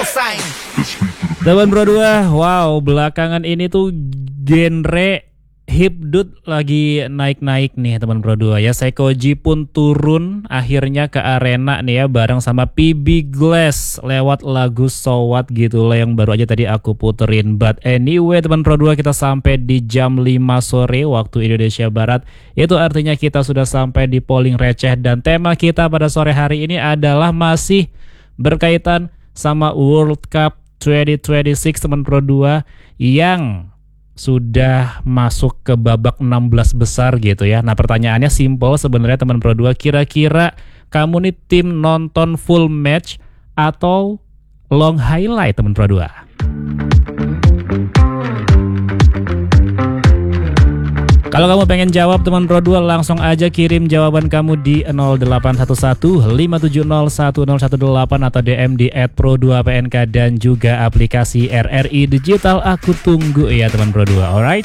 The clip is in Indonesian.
Teman Pro 2, wow, belakangan ini tuh genre hipdut lagi naik-naik nih teman Pro 2 ya. Sekoji pun turun akhirnya ke arena nih ya bareng sama PB Glass lewat lagu So What gitu lah yang baru aja tadi aku puterin. But anyway teman Pro 2, kita sampai di jam 5 sore waktu Indonesia Barat. Itu artinya kita sudah sampai di polling receh dan tema kita pada sore hari ini adalah masih berkaitan sama World Cup 2026 teman Pro 2 yang sudah masuk ke babak 16 besar gitu ya. Nah pertanyaannya simple sebenarnya teman Pro 2, kira-kira kamu nih tim nonton full match atau long highlight teman Pro 2? Kalau kamu pengen jawab teman Pro 2, langsung aja kirim jawaban kamu di 0811 570 1018 atau DM di @pro2pnk dan juga aplikasi RRI Digital. Aku tunggu ya teman Pro 2, alright?